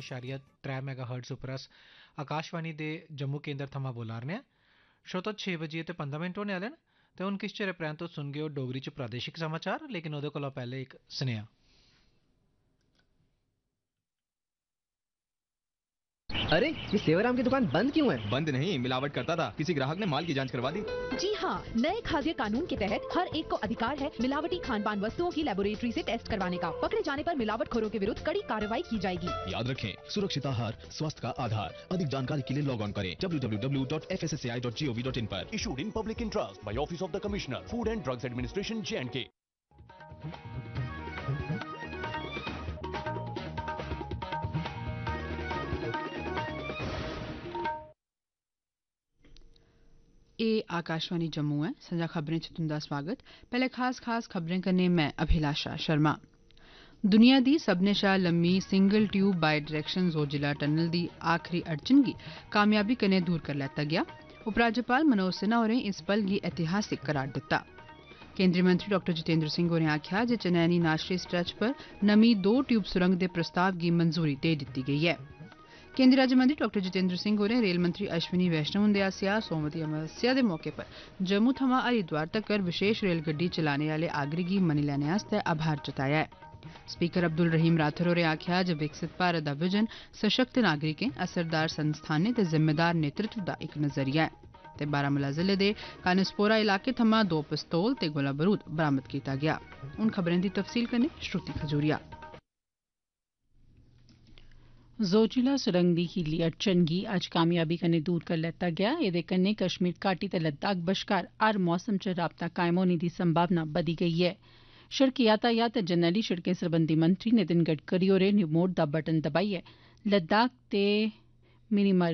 103 megahertz उप्पर अस आकाशवाणी दे जम्मू केंद्र थमां बोला रने आं। श्रोतो 6:15 होने आह्ले न ते हून किश चिर परैंत तुस सुनगे डोगरी च प्रादेशिक समाचार, लेकिन ओह्दे कोला पैह्ले इक सनेहा। अरे ये सेवाराम की दुकान बंद क्यों है? बंद नहीं, मिलावट करता था। किसी ग्राहक ने माल की जांच करवा दी। जी हाँ, नए खाद्य कानून के तहत हर एक को अधिकार है मिलावटी खान पान वस्तुओं की लेबोरेटरी से टेस्ट करवाने का। पकड़े जाने पर मिलावटखोरों के विरुद्ध कड़ी कार्रवाई की जाएगी। याद रखें, सुरक्षित आहार स्वास्थ्य का आधार। अधिक जानकारी के लिए लॉग ऑन करें www.fssai.gov.in पर। Issued in public interest by Office of the Commissioner, Food and Drugs Administration, J&K. ए आकाशवाणी जम्मू है। संजा खबरें च तुंदा स्वागत। पहले खास खबरें कन्नै मैं अभिलाषा शर्मा। दुनिया दी सभनें शा लम्मी सिंगल ट्यूब बाई डायरेक्शन जोजिला टनल दी आखिरी अड़चन गी कामयाबी कन्नै दूर करी लैता गेआ। उपराज्यपाल मनोज सिन्हा होरें इस पल गी ऐतिहासिक करार दित्ता। केंद्रीय मंत्री डॉ जितेंद्र सिंह होरें आखेआ जे चनैनी नाशरी स्ट्रेच पर नमीं 2 ट्यूब सुरंग दे प्रस्ताव गी मंजूरी देई दित्ती गेई ऐ। केंद्रीय राज्यमंत्री डॉ जितेंद्र सिंह होरें रेल मंत्री अश्विनी वैष्णव हुंदे आसेआ सोमवती अमावस्या दे मौके पर जम्मू थमां हरिद्वार तक्कर विशेष रेलगड्डी चलाने आह्ले आगरी गी मन्नी लैने आस्तै आभार जताया ऐ। स्पीकर अब्दुल रहीम राथर होरें आखेआ जे विकसित भारत दा विजन सशक्त नागरिकें, असरदार संस्थानें ते जिम्मेदार नेतृत्व दा इक नजरिया ऐ। ते बारामूला जिले दे कानसपोरा इलाके थमां 2 पिस्तौल ते गोला बरूद बरामद कीता गेआ। हून खबरें दी तफसील कन्नै श्रुति खजूरिया। जोजिला सुरंग दी खीरली अड़चन गी अज्ज कामयाबी कन्नै दूर करी लैता गेआ। एह्दे कन्नै कश्मीर घाटी ते लद्दाख बश्कार हर मौसम च राबता कायम होने दी संभावना बधी गेई ऐ। सड़क यातायात ते जरनैली सड़कें सरबंधी मंत्री नितिन गडकरी होरें रिमोट दा बटन दबाइयै लद्दाख ते मिनीमर